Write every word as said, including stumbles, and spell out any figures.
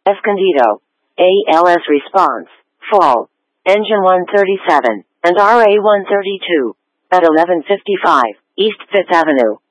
Escondido, A L S response, fall, engine one thirty-seven, and R A one thirty-two, at eleven fifty-five, East fifth Avenue.